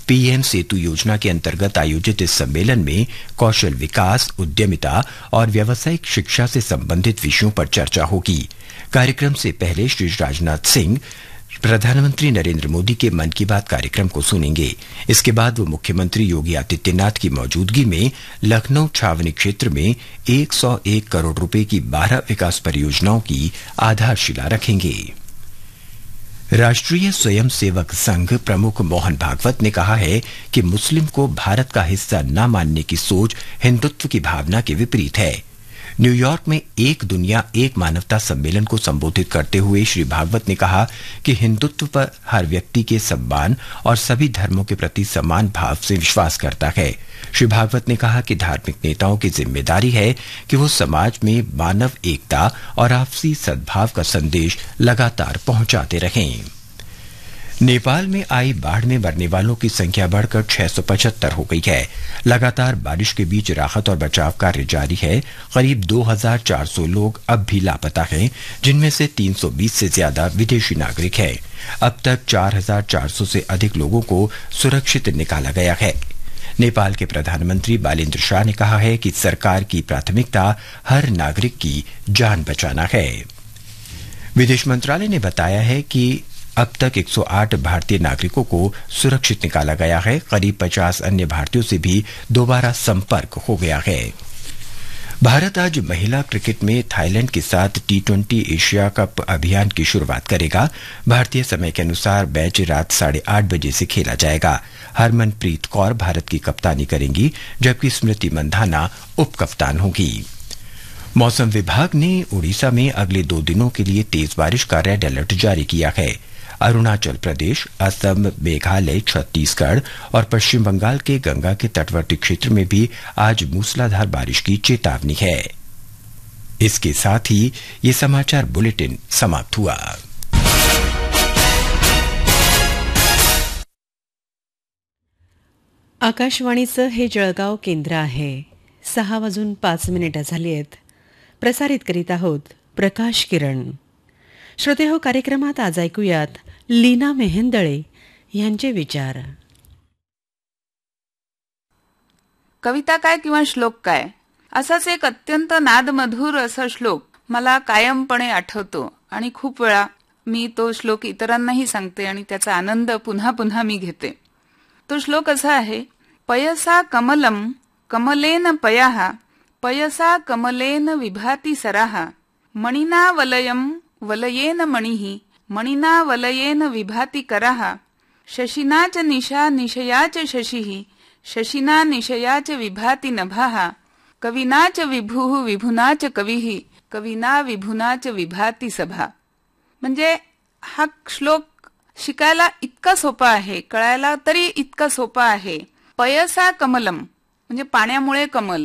PM सेतु योजना के अंतर्गत आयोजित इस सम्मेलन में कौशल विकास, उद्यमिता और व्यावसायिक शिक्षा से संबंधित विषयों पर चर्चा होगी। कार्यक्रम से पहले श्री राजनाथ सिंह प्रधानमंत्री नरेंद्र मोदी के मन की बात कार्यक्रम को सुनेंगे। इसके बाद वो मुख्यमंत्री योगी आदित्यनाथ की मौजूदगी में लखनऊ छावनी क्षेत्र में 101 करोड़ रुपए की 12 विकास परियोजनाओं की आधारशिला रखेंगे। राष्ट्रीय स्वयंसेवक संघ प्रमुख मोहन भागवत ने कहा है कि मुस्लिम को भारत का हिस्सा न मानने की सोच हिंदुत्व की भावना के विपरीत है। न्यूयॉर्क में एक दुनिया एक मानवता सम्मेलन को संबोधित करते हुए श्री भागवत ने कहा कि हिंदुत्व पर हर व्यक्ति के सम्मान और सभी धर्मों के प्रति समान भाव से विश्वास करता है। श्री भागवत ने कहा कि धार्मिक नेताओं की जिम्मेदारी है कि वो समाज में मानव एकता और आपसी सद्भाव का संदेश लगातार पहुंचाते रहें। नेपाल में आई बाढ़ में मरने वालों की संख्या बढ़कर 675 हो गई है। लगातार बारिश के बीच राहत और बचाव कार्य जारी है। करीब 2400 लोग अब भी लापता हैं, जिनमें से 320 से ज्यादा विदेशी नागरिक हैं। अब तक 4400 से अधिक लोगों को सुरक्षित निकाला गया है। नेपाल के प्रधानमंत्री बालेन्द्र शाह ने कहा है कि सरकार की प्राथमिकता हर नागरिक की जान बचाना है। विदेश मंत्रालय ने बताया है कि अब तक 108 भारतीय नागरिकों को सुरक्षित निकाला गया है। करीब 50 अन्य भारतीयों से भी दोबारा संपर्क हो गया है। भारत आज महिला क्रिकेट में थाईलैंड के साथ T20 एशिया कप अभियान की शुरुआत करेगा। भारतीय समय के अनुसार मैच रात 8:30 बजे से खेला जाएगा। हरमनप्रीत कौर भारत की कप्तानी करेंगी, जबकि स्मृति मंधाना उप कप्तान होगी। मौसम विभाग ने उड़ीसा में अगले 2 दिनों के लिए तेज बारिश का रेड अलर्ट जारी किया है। अरुणाचल प्रदेश, असम, मेघालय, छत्तीसगढ़ और पश्चिम बंगाल के गंगा के तटवर्ती क्षेत्र में भी आज मूसलाधार बारिश की चेतावनी है। इसके साथ ही ये समाचार बुलेटिन समाप्त हुआ। आकाशवाणीचं हे जळगाव केंद्र आहे। 6:05 झाली आहेत। प्रसारित करीत आहोत प्रकाश किरण। श्रोते हो, कार्यक्रमात आज ऐकूयात लीना मेहेंदळे यांचे विचार। कविता काय किंवा श्लोक काय, असाच एक अत्यंत नादमधुर असा श्लोक मला कायमपणे आठवतो आणि खूप वेळा मी तो श्लोक इतरांनाही सांगते आणि त्याचा आनंद पुन्हा पुन्हा मी घेते। तो श्लोक असा आहे, पयसा कमलम कमलेन पयाः पयसा कमलेन विभाति सराः मणिना वलयम वलयेन मणिः मणिना वलयेन विभाति करः शशिना च निशा निशया च शशिः शशिना निशया च विभाति नभः कविना च विभुः विभुना च कविः कविना विभुना च विभाति सभा। म्हणजे हा श्लोक शिकायला इतका सोपा आहे, कळायला तरी इतका सोपा आहे। पयसा कमलम म्हणजे पाण्यामुळे कमल,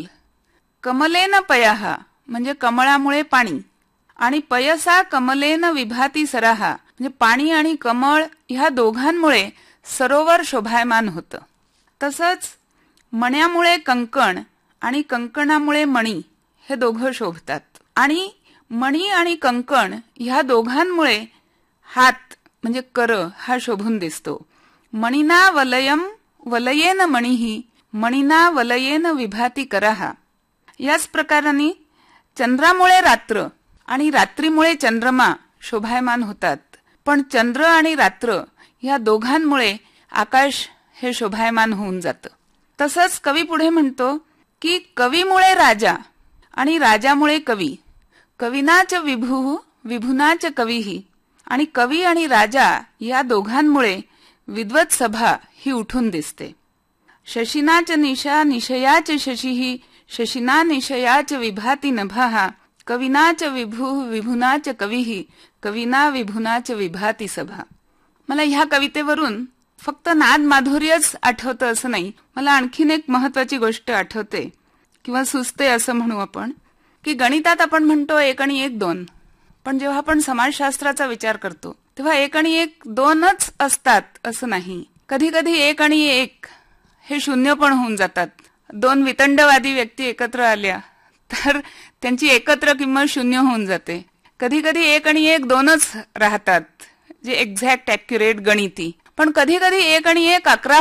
कमलेन पयाः म्हणजे कमळामुळे पाणी, आणि पयसा कमलेन विभाती सराः म्हणजे पाणी आणि कमळ ह्या दोघांमुळे सरोवर शोभायमान होतं। तसंच मण्यामुळे कंकण आणि कंकणामुळे मणी हे दोघं शोभतात, आणि मणी आणि कंकण ह्या दोघांमुळे हात म्हणजे कर हा शोभून दिसतो। मणिना वलयम वलयेन मणिः मणिना वलयेन विभाती करः। याच प्रकाराने चंद्रामुळे रात्र आणि रात्रीमुळे चंद्रमा शोभायमान होतात, पण चंद्र आणि रात्र या दोघांमुळे आकाश हे शोभायमान होऊन जातं। तसंच कवी पुढे म्हणतो की कवीमुळे राजा आणि राजामुळे कवी, कविनाच विभुः विभुनाच कविः आणि कवी आणि राजा या दोघांमुळे विद्वत सभा ही उठून दिसते। शशिनाच निशा निशयाच शशिः शशिना निशयाच विभाति नभः कविनाच विभुः विभुनाच कविः कविना विभुनाच विभाति सभा। मला ह्या कवितेवरून फक्त नाद माधुर्यच आठवतं असं नाही, मला आणखीन एक महत्वाची गोष्ट आठवते किंवा सुचते असं म्हणू आपण, की गणितात आपण म्हणतो 1 आणि 1 2, पण जेव्हा आपण समाजशास्त्राचा विचार करतो तेव्हा 1 आणि 1 2च असतात असं नाही। कधी कधी 1 आणि 1 हे शून्य पण होऊन जातात। 2 वितंडवादी व्यक्ती एकत्र आल्या तर त्यांची एकत्र किंमत 0 होऊन जाते। कधी कधी 1 आणि 1 2च राहतात, जे एक्झॅक्ट ॲक्युरेट गणिती, पण कधी कधी 1 आणि 1 11